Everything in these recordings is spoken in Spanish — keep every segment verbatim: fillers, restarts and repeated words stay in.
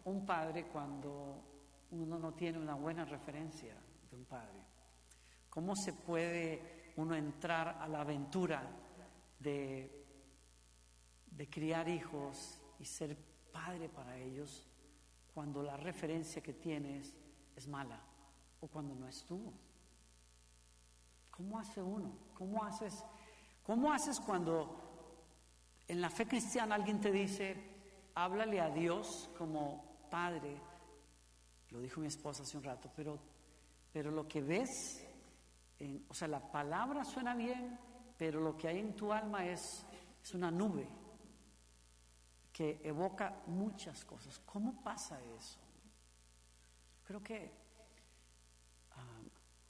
un padre cuando uno no tiene una buena referencia de un padre? ¿Cómo se puede uno entrar a la aventura de, de criar hijos y ser padre para ellos cuando la referencia que tienes es mala o cuando no estuvo? ¿Cómo hace uno? ¿Cómo haces, cómo haces cuando en la fe cristiana alguien te dice, háblale a Dios como padre? Lo dijo mi esposa hace un rato, pero, pero lo que ves, en, o sea, la palabra suena bien, pero lo que hay en tu alma es, es una nube que evoca muchas cosas. ¿Cómo pasa eso? Creo que uh,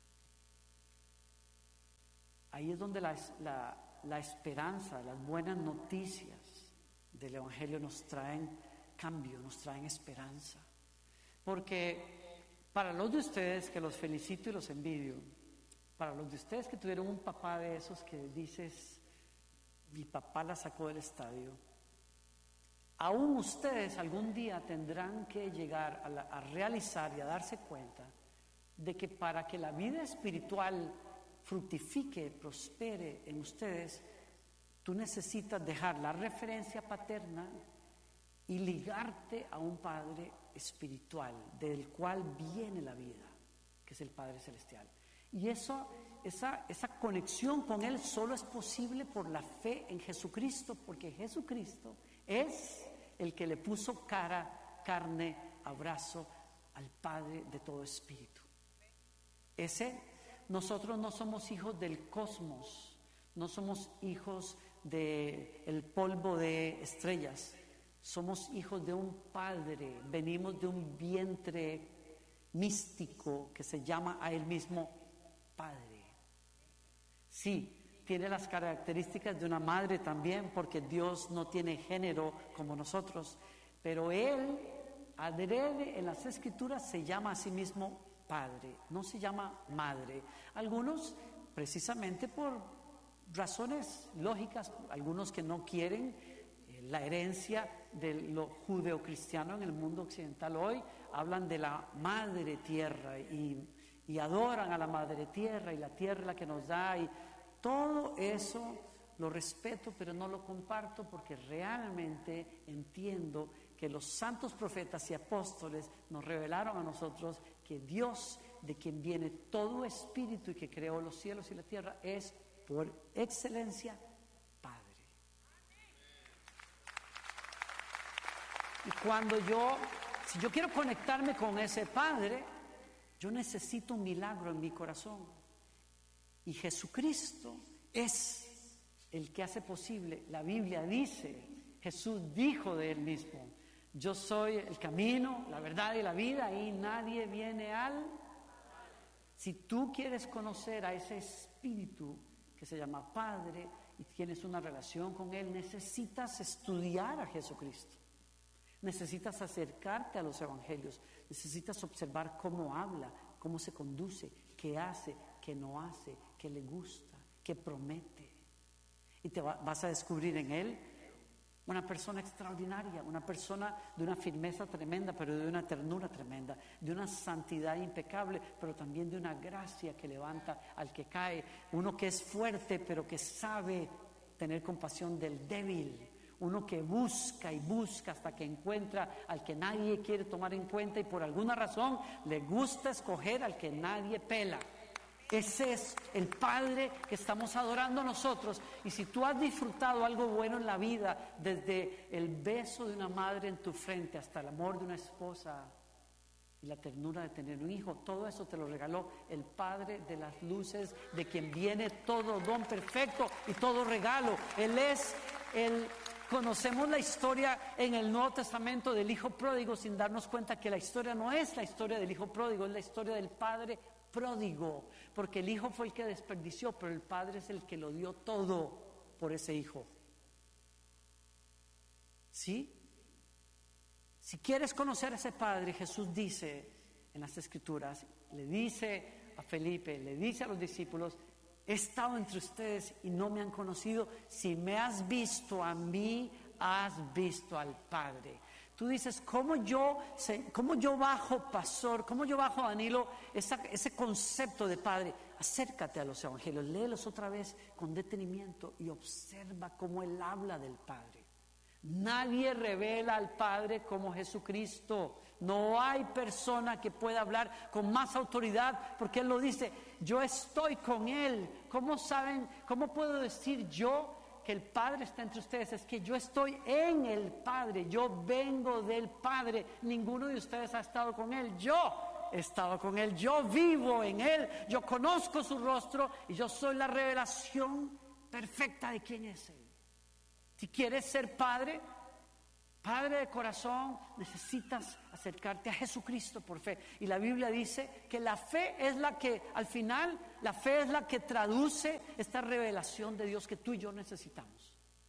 ahí es donde la, la, la esperanza, las buenas noticias del Evangelio nos traen cambio, nos traen esperanza. Porque para los de ustedes que los felicito y los envidio, para los de ustedes que tuvieron un papá de esos que dices, mi papá la sacó del estadio, aún ustedes algún día tendrán que llegar a, la, a realizar y a darse cuenta de que para que la vida espiritual fructifique, prospere en ustedes, tú necesitas dejar la referencia paterna y ligarte a un Padre espiritual del cual viene la vida, que es el Padre Celestial. Y eso, esa, esa conexión con Él solo es posible por la fe en Jesucristo, porque Jesucristo es el que le puso cara, carne, abrazo al Padre de todo espíritu. Ese, nosotros no somos hijos del cosmos, no somos hijos del polvo de estrellas, somos hijos de un Padre, venimos de un vientre místico que se llama a Él mismo Padre. Sí, tiene las características de una madre también, porque Dios no tiene género como nosotros, pero Él, adrede en las Escrituras, se llama a sí mismo Padre, no se llama madre. Algunos, precisamente por razones lógicas, algunos que no quieren eh, la herencia de lo judeocristiano en el mundo occidental hoy, hablan de la madre tierra y, y adoran a la madre tierra, y la tierra es la que nos da, y todo eso lo respeto, pero no lo comparto, porque realmente entiendo que los santos profetas y apóstoles nos revelaron a nosotros que Dios, de quien viene todo espíritu y que creó los cielos y la tierra, es por excelencia Padre. Y cuando yo, si yo quiero conectarme con ese Padre, yo necesito un milagro en mi corazón. Y Jesucristo es el que hace posible. La Biblia dice, Jesús dijo de Él mismo, yo soy el camino, la verdad y la vida, y nadie viene al... Si tú quieres conocer a ese Espíritu que se llama Padre y tienes una relación con Él, necesitas estudiar a Jesucristo. Necesitas acercarte a los evangelios, necesitas observar cómo habla, cómo se conduce, qué hace, qué no hace, qué le gusta, qué promete. Y te va, vas a descubrir en Él una persona extraordinaria, una persona de una firmeza tremenda, pero de una ternura tremenda, de una santidad impecable, pero también de una gracia que levanta al que cae, uno que es fuerte, pero que sabe tener compasión del débil, uno que busca y busca hasta que encuentra al que nadie quiere tomar en cuenta, y por alguna razón le gusta escoger al que nadie pela. Ese es el Padre que estamos adorando nosotros. Y si tú has disfrutado algo bueno en la vida, desde el beso de una madre en tu frente hasta el amor de una esposa y la ternura de tener un hijo, todo eso te lo regaló el Padre de las luces, de quien viene todo don perfecto y todo regalo. Él es el... Conocemos la historia en el Nuevo Testamento del Hijo Pródigo sin darnos cuenta que la historia no es la historia del Hijo Pródigo, es la historia del Padre pródigo, porque el Hijo fue el que desperdició, pero el Padre es el que lo dio todo por ese Hijo. ¿Sí? Si quieres conocer a ese Padre, Jesús dice en las Escrituras, le dice a Felipe, le dice a los discípulos, he estado entre ustedes y no me han conocido. Si me has visto a mí, has visto al Padre. Tú dices, ¿cómo yo, cómo yo bajo, pastor? ¿Cómo yo bajo, Danilo, esa, ese concepto de padre? Acércate a los evangelios, léelos otra vez con detenimiento y observa cómo él habla del Padre. Nadie revela al Padre como Jesucristo. No hay persona que pueda hablar con más autoridad, porque él lo dice, yo estoy con él. ¿Cómo saben, cómo puedo decir yo que el Padre está entre ustedes? Es que yo estoy en el Padre, yo vengo del Padre. Ninguno de ustedes ha estado con él, yo he estado con él, yo vivo en él, yo conozco su rostro y yo soy la revelación perfecta de quién es él. Si quieres ser padre, padre de corazón, necesitas acercarte a Jesucristo por fe. Y la Biblia dice que la fe es la que, al final, la fe es la que traduce esta revelación de Dios que tú y yo necesitamos.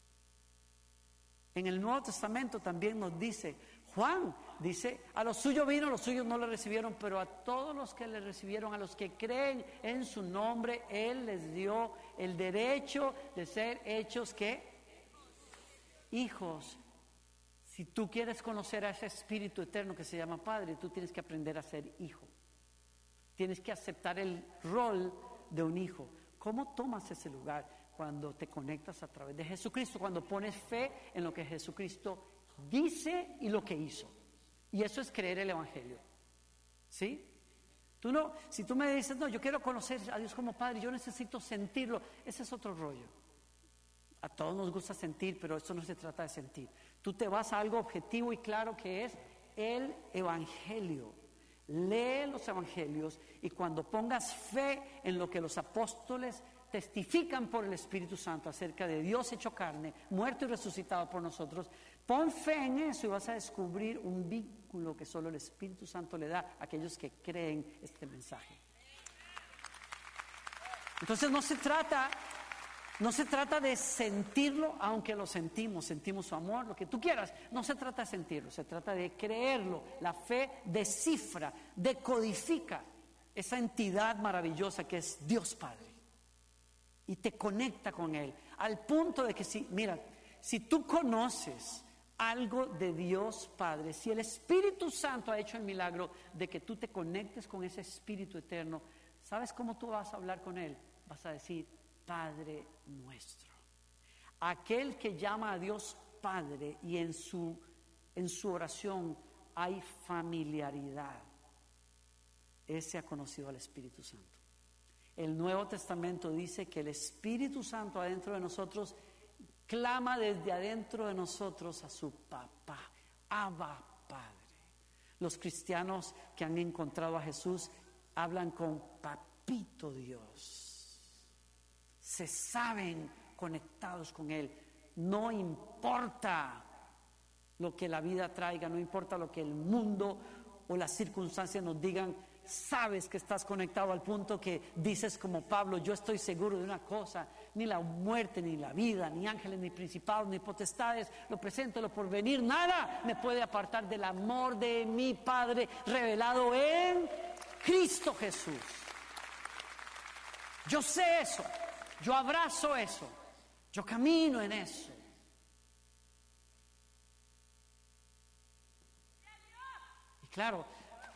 En el Nuevo Testamento también nos dice, Juan dice, a los suyos vino, los suyos no le recibieron, pero a todos los que le recibieron, a los que creen en su nombre, Él les dio el derecho de ser hechos, ¿qué? Hijos. Si tú quieres conocer a ese Espíritu eterno que se llama Padre, tú tienes que aprender a ser hijo. Tienes que aceptar el rol de un hijo. ¿Cómo tomas ese lugar? Cuando te conectas a través de Jesucristo, cuando pones fe en lo que Jesucristo dice y lo que hizo. Y eso es creer el Evangelio. ¿Sí? Tú no, si tú me dices, no, yo quiero conocer a Dios como Padre, yo necesito sentirlo, ese es otro rollo. A todos nos gusta sentir, pero esto no se trata de sentir. Tú te vas a algo objetivo y claro que es el Evangelio. Lee los Evangelios y cuando pongas fe en lo que los apóstoles testifican por el Espíritu Santo acerca de Dios hecho carne, muerto y resucitado por nosotros, pon fe en eso y vas a descubrir un vínculo que solo el Espíritu Santo le da a aquellos que creen este mensaje. Entonces no se trata... No se trata de sentirlo, aunque lo sentimos, sentimos su amor, lo que tú quieras. No se trata de sentirlo, se trata de creerlo. La fe descifra, decodifica esa entidad maravillosa que es Dios Padre. Y te conecta con Él. Al punto de que si, mira, si tú conoces algo de Dios Padre, si el Espíritu Santo ha hecho el milagro de que tú te conectes con ese Espíritu eterno, ¿sabes cómo tú vas a hablar con Él? Vas a decir, Padre nuestro. Aquel que llama a Dios Padre y en su, en su oración hay familiaridad, ese ha conocido al Espíritu Santo. El Nuevo Testamento dice que el Espíritu Santo adentro de nosotros clama desde adentro de nosotros a su papá, Abba Padre. Los cristianos que han encontrado a Jesús hablan con Papito Dios. Se saben conectados con Él. No importa lo que la vida traiga, no importa lo que el mundo o las circunstancias nos digan, sabes que estás conectado al punto que dices como Pablo, yo estoy seguro de una cosa, ni la muerte, ni la vida, ni ángeles, ni principados, ni potestades, lo presente, lo porvenir, nada me puede apartar del amor de mi Padre revelado en Cristo Jesús. Yo sé eso. Yo abrazo eso, yo camino en eso. Y claro,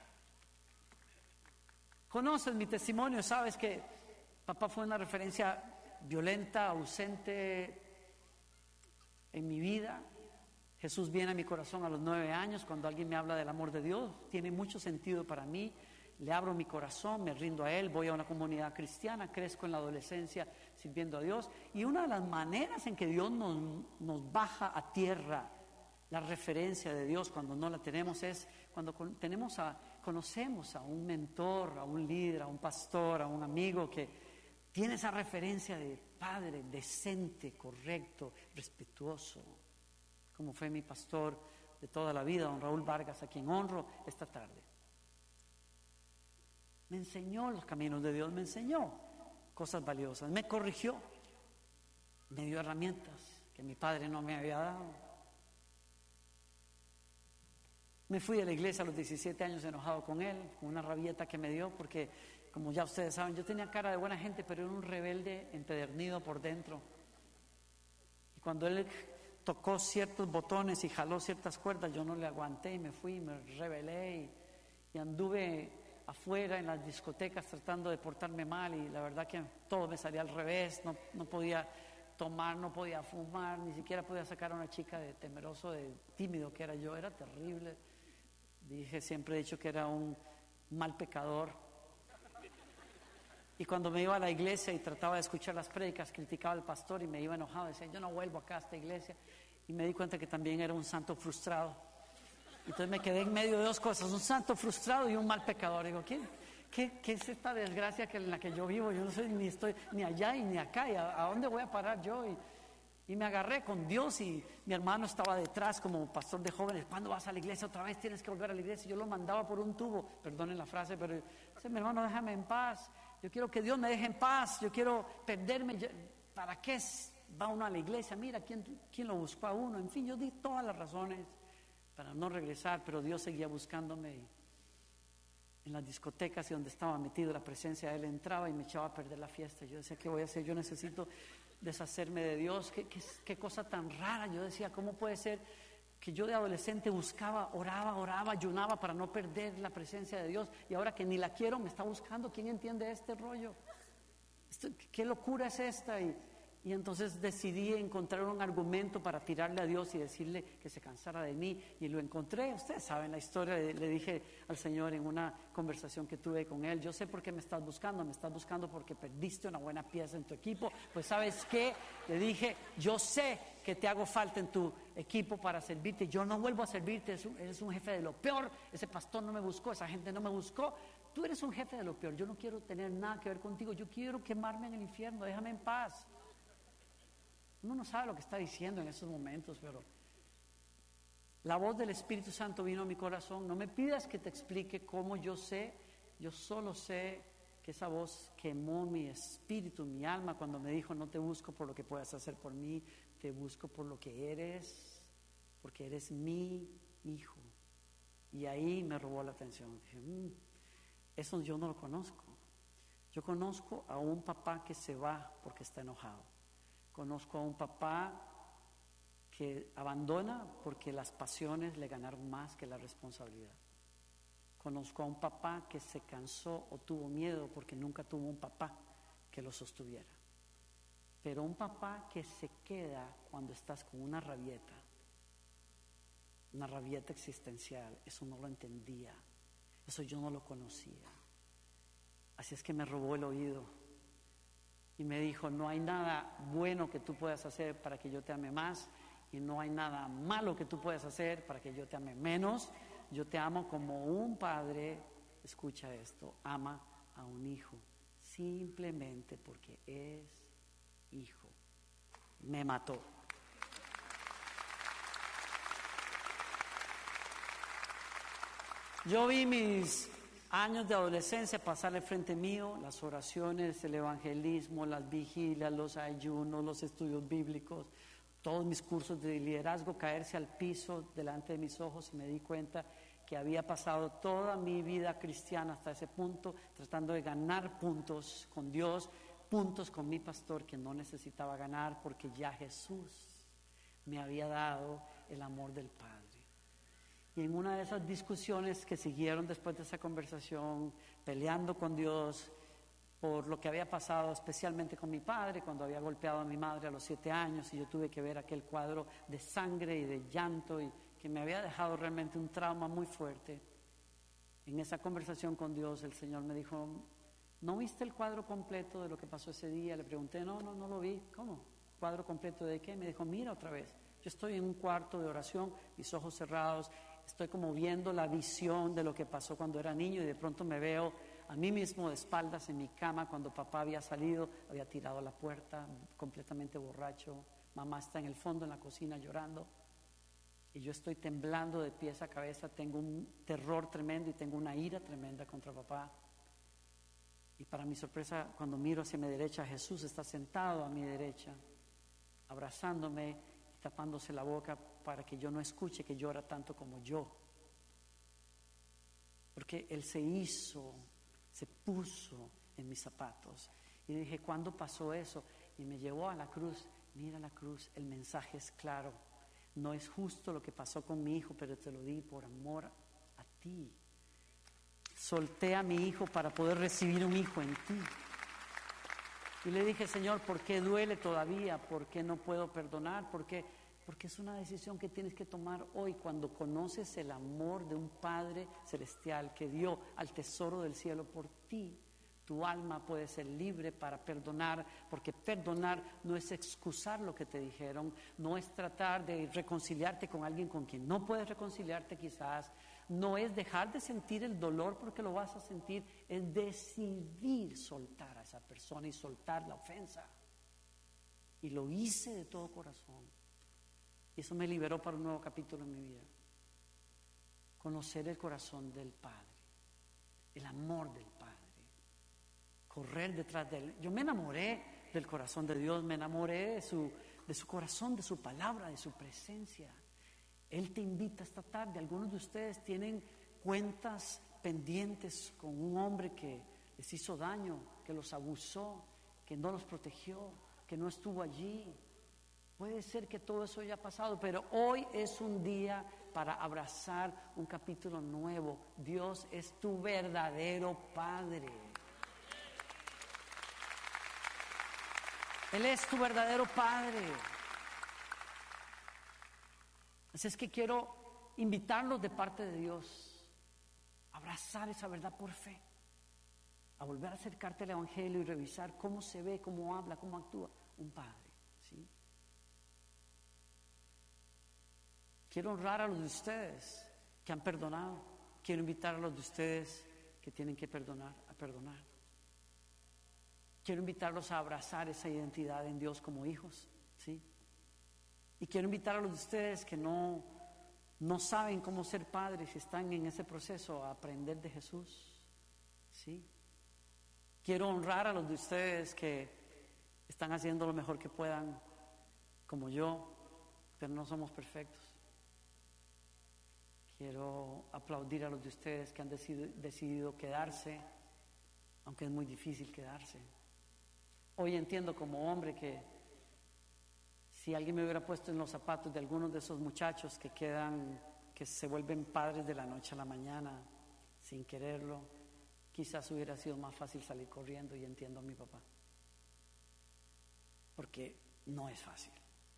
conoces mi testimonio, sabes que papá fue una referencia violenta, ausente en mi vida. Jesús viene a mi corazón a los nueve años, cuando alguien me habla del amor de Dios, tiene mucho sentido para mí. Le abro mi corazón, me rindo a Él, voy a una comunidad cristiana, crezco en la adolescencia sirviendo a Dios. Y una de las maneras en que Dios nos, nos baja a tierra la referencia de Dios cuando no la tenemos es cuando con, tenemos a, conocemos a un mentor, a un líder, a un pastor, a un amigo que tiene esa referencia de padre decente, correcto, respetuoso, como fue mi pastor de toda la vida, don Raúl Vargas, a quien honro esta tarde. Me enseñó los caminos de Dios, me enseñó cosas valiosas, me corrigió, me dio herramientas que mi padre no me había dado. Me fui de la iglesia a los diecisiete años enojado con él, con una rabieta que me dio, porque como ya ustedes saben, yo tenía cara de buena gente, pero era un rebelde empedernido por dentro. Y cuando él tocó ciertos botones y jaló ciertas cuerdas, yo no le aguanté y me fui, me rebelé y, y anduve afuera en las discotecas tratando de portarme mal, y la verdad que todo me salía al revés. No, no podía tomar, no podía fumar, ni siquiera podía sacar a una chica de temeroso, de tímido que era yo. Era terrible. Dije, siempre he dicho que era un mal pecador. Y cuando me iba a la iglesia y trataba de escuchar las prédicas, criticaba al pastor y me iba enojado, decía, yo no vuelvo acá a esta iglesia. Y me di cuenta que también era un santo frustrado. Entonces me quedé en medio de dos cosas, un santo frustrado y un mal pecador. Digo, ¿qué, qué, qué es esta desgracia que en la que yo vivo? Yo no soy ni estoy ni allá y ni acá, ¿y a, a dónde voy a parar yo? Y, y me agarré con Dios, y mi hermano estaba detrás como pastor de jóvenes. ¿Cuándo vas a la iglesia otra vez? Tienes que volver a la iglesia. Yo lo mandaba por un tubo, perdonen la frase, pero dice, mi hermano, déjame en paz. Yo quiero que Dios me deje en paz. Yo quiero perderme. ¿Para qué va uno a la iglesia? Mira, ¿quién, quién lo buscó a uno? En fin, yo di todas las razones para no regresar, pero Dios seguía buscándome. Y en las discotecas y donde estaba metido, la presencia de Él entraba y me echaba a perder la fiesta. Yo decía, ¿qué voy a hacer? Yo necesito deshacerme de Dios. ¿Qué, qué, qué cosa tan rara? Yo decía, ¿cómo puede ser que yo de adolescente buscaba, oraba, oraba, ayunaba para no perder la presencia de Dios, y ahora que ni la quiero me está buscando? ¿Quién entiende este rollo? Esto, ¿qué locura es esta? Y, y entonces decidí encontrar un argumento para tirarle a Dios y decirle que se cansara de mí, y lo encontré. Ustedes saben la historia. Le, le dije al Señor en una conversación que tuve con Él, yo sé por qué me estás buscando. Me estás buscando porque perdiste una buena pieza en tu equipo. Pues ¿sabes qué? Le dije, yo sé que te hago falta en tu equipo para servirte. Yo no vuelvo a servirte. Eres un, eres un jefe de lo peor. Ese pastor no me buscó, esa gente no me buscó. Tú eres un jefe de lo peor. Yo no quiero tener nada que ver contigo. Yo quiero quemarme en el infierno. Déjame en paz. Uno no sabe lo que está diciendo en esos momentos, pero la voz del Espíritu Santo vino a mi corazón. No me pidas que te explique cómo yo sé. Yo solo sé que esa voz quemó mi espíritu, mi alma, cuando me dijo, no te busco por lo que puedas hacer por mí, te busco por lo que eres, porque eres mi hijo. Y ahí me robó la atención. Dije, mmm, eso yo no lo conozco. Yo conozco a un papá que se va porque está enojado. Conozco a un papá que abandona porque las pasiones le ganaron más que la responsabilidad. Conozco a un papá que se cansó o tuvo miedo porque nunca tuvo un papá que lo sostuviera. Pero un papá que se queda cuando estás con una rabieta, una rabieta existencial, eso no lo entendía, eso yo no lo conocía. Así es que me robó el oído y me dijo, no hay nada bueno que tú puedas hacer para que yo te ame más, y no hay nada malo que tú puedas hacer para que yo te ame menos. Yo te amo como un padre, escucha esto, ama a un hijo, simplemente porque es hijo. Me mató. Yo vi mis años de adolescencia pasarle frente mío, las oraciones, el evangelismo, las vigilias, los ayunos, los estudios bíblicos, todos mis cursos de liderazgo caerse al piso delante de mis ojos, y me di cuenta que había pasado toda mi vida cristiana hasta ese punto tratando de ganar puntos con Dios, puntos con mi pastor, que no necesitaba ganar porque ya Jesús me había dado el amor del Padre. Y en una de esas discusiones que siguieron después de esa conversación, peleando con Dios por lo que había pasado, especialmente con mi padre, cuando había golpeado a mi madre a los siete años, y yo tuve que ver aquel cuadro de sangre y de llanto, y que me había dejado realmente un trauma muy fuerte. En esa conversación con Dios, el Señor me dijo, ¿no viste el cuadro completo de lo que pasó ese día? Le pregunté, no, no, no lo vi. ¿Cómo? ¿Cuadro completo de qué? Me dijo, mira otra vez. Yo estoy en un cuarto de oración, mis ojos cerrados, estoy como viendo la visión de lo que pasó cuando era niño, y de pronto me veo a mí mismo de espaldas en mi cama cuando papá había salido, había tirado la puerta, completamente borracho. Mamá está en el fondo en la cocina llorando, y yo estoy temblando de pies a cabeza. Tengo un terror tremendo y tengo una ira tremenda contra papá. Y para mi sorpresa, cuando miro hacia mi derecha, Jesús está sentado a mi derecha, abrazándome y tapándose la boca para que yo no escuche que llora tanto como yo. Porque Él se hizo, se puso en mis zapatos. Y dije, ¿cuándo pasó eso? Y me llevó a la cruz. Mira la cruz, el mensaje es claro. no es justo lo que pasó con mi hijo, pero te lo di por amor a ti. Solté a mi hijo para poder recibir un hijo en ti. Y le dije, Señor, ¿por qué duele todavía? ¿Por qué no puedo perdonar? ¿Por qué? Porque es una decisión que tienes que tomar hoy cuando conoces el amor de un Padre celestial que dio al tesoro del cielo por ti. Tu alma puede ser libre para perdonar, porque perdonar no es excusar lo que te dijeron, no es tratar de reconciliarte con alguien con quien no puedes reconciliarte quizás, no es dejar de sentir el dolor porque lo vas a sentir, es decidir soltar a esa persona y soltar la ofensa. Y lo hice de todo corazón. Y eso me liberó para un nuevo capítulo en mi vida. Conocer el corazón del Padre, el amor del Padre. Correr detrás de Él. Yo me enamoré del corazón de Dios, me enamoré de su, de su corazón, de su palabra, de su presencia. Él te invita esta tarde. Algunos de ustedes tienen cuentas pendientes con un hombre que les hizo daño, que los abusó, que no los protegió, que no estuvo allí. Puede ser que todo eso haya pasado, pero hoy es un día para abrazar un capítulo nuevo. Dios es tu verdadero Padre. Él es tu verdadero Padre. Así es que quiero invitarlos de parte de Dios a abrazar esa verdad por fe, a volver a acercarte al Evangelio y revisar cómo se ve, cómo habla, cómo actúa un Padre, ¿sí? Quiero honrar a los de ustedes que han perdonado. Quiero invitar a los de ustedes que tienen que perdonar a perdonar. Quiero invitarlos a abrazar esa identidad en Dios como hijos, ¿sí? Y quiero invitar a los de ustedes que no, no saben cómo ser padres y están en ese proceso a aprender de Jesús, ¿sí? Quiero honrar a los de ustedes que están haciendo lo mejor que puedan, como yo, pero no somos perfectos. Quiero aplaudir a los de ustedes que han decidido, decidido quedarse, aunque es muy difícil quedarse. Hoy entiendo como hombre que si alguien me hubiera puesto en los zapatos de algunos de esos muchachos que quedan, que se vuelven padres de la noche a la mañana sin quererlo, quizás hubiera sido más fácil salir corriendo, y entiendo a mi papá, porque no es fácil.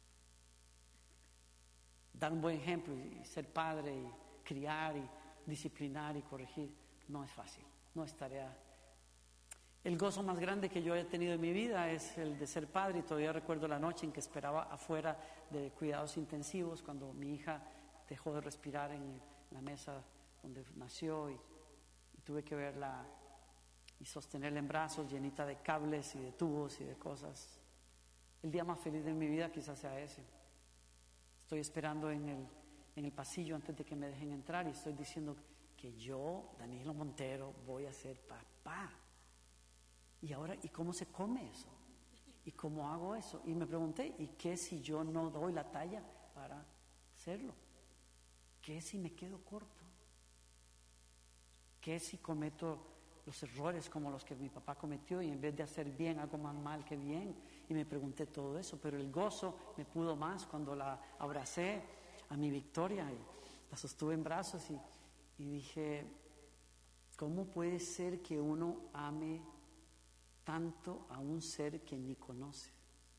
Dar un buen ejemplo y ser padre y criar y disciplinar y corregir no es fácil, no es tarea. El gozo más grande que yo he tenido en mi vida es el de ser padre, y todavía recuerdo la noche en que esperaba afuera de cuidados intensivos cuando mi hija dejó de respirar en la mesa donde nació, y, y tuve que verla y sostenerla en brazos llenita de cables y de tubos y de cosas. El día más feliz de mi vida quizás sea ese. Estoy esperando en el, en el pasillo antes de que me dejen entrar y estoy diciendo que yo, Danilo Montero, voy a ser papá. Y ahora, ¿y cómo se come eso? ¿Y cómo hago eso? Y me pregunté, ¿y qué si yo no doy la talla para hacerlo? ¿Qué si me quedo corto? ¿Qué si cometo los errores como los que mi papá cometió y en vez de hacer bien hago más mal que bien? Y me pregunté todo eso, pero el gozo me pudo más cuando la abracé a mi Victoria y la sostuve en brazos y, y dije, ¿cómo puede ser que uno ame tanto a un ser que ni conoce?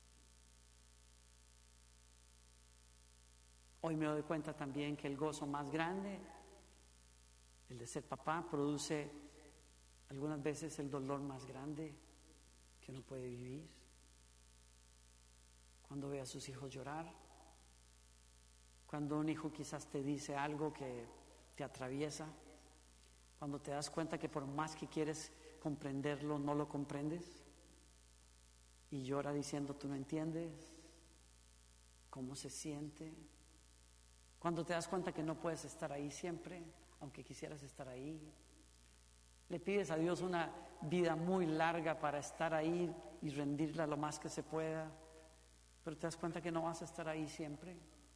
Hoy me doy cuenta también que el gozo más grande, el de ser papá, produce algunas veces el dolor más grande que uno puede vivir. Cuando ve a sus hijos llorar, cuando un hijo quizás te dice algo que te atraviesa, cuando te das cuenta que por más que quieres comprenderlo, no lo comprendes, y llora diciendo, tú no entiendes cómo se siente. Cuando te das cuenta que no puedes estar ahí siempre, aunque quisieras estar ahí. Le pides a Dios una vida muy larga para estar ahí y rendirla lo más que se pueda, pero te das cuenta que no vas a estar ahí siempre.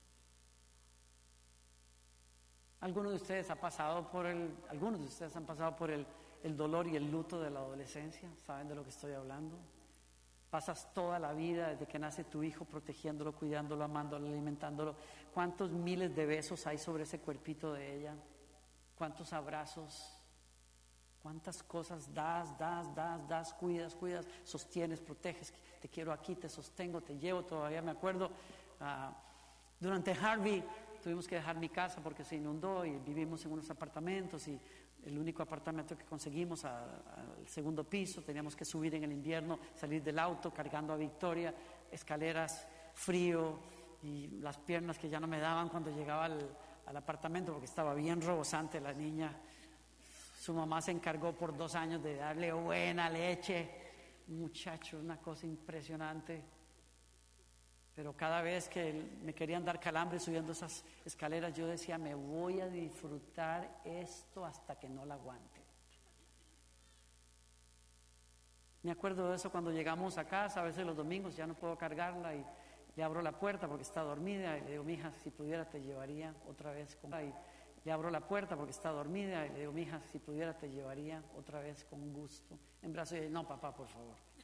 Algunos de ustedes ha pasado por el, algunos de ustedes han pasado por el, el dolor y el luto de la adolescencia, ¿saben de lo que estoy hablando? Pasas toda la vida desde que nace tu hijo protegiéndolo, cuidándolo, amándolo, alimentándolo. ¿Cuántos miles de besos hay sobre ese cuerpito de ella? ¿Cuántos abrazos? ¿Cuántas cosas das, das, das, das, cuidas, cuidas, sostienes, proteges? Te quiero aquí, te sostengo, te llevo. Todavía me acuerdo, uh, durante Harvey tuvimos que dejar mi casa porque se inundó y vivimos en unos apartamentos, y el único apartamento que conseguimos al segundo piso, teníamos que subir en el invierno, salir del auto cargando a Victoria, escaleras, frío y las piernas que ya no me daban cuando llegaba al, al apartamento porque estaba bien rebosante la niña. Su mamá se encargó por dos años de darle buena leche, un muchacho, una cosa impresionante. Pero cada vez que me querían dar calambre subiendo esas escaleras, yo decía, me voy a disfrutar esto hasta que no la aguante. Me acuerdo de eso cuando llegamos a casa, a veces los domingos ya no puedo cargarla y le abro la puerta porque está dormida y le digo, mija, si pudiera te llevaría otra vez con... Y le abro la puerta porque está dormida y le digo, mija, si pudiera te llevaría otra vez con gusto en brazos. Y yo, no, papá, por favor.